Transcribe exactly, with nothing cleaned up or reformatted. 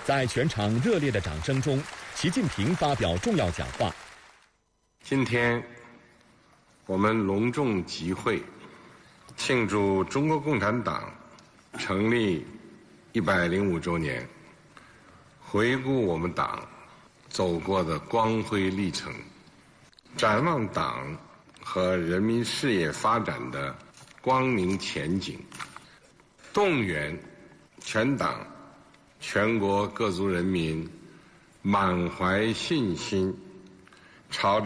在全场热烈的掌声中，习近平发表重要讲话。 今天，我们隆重集会，庆祝中国共产党成立一百零五周年，回顾我们党走过的光辉历程，展望党和人民事业发展的光明前景，动员全党全国各族人民满怀信心，朝着